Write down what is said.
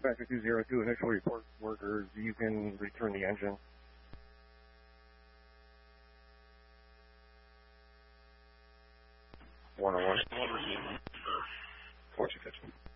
Factor 202, initial report workers, you can return the engine. 101. 4215.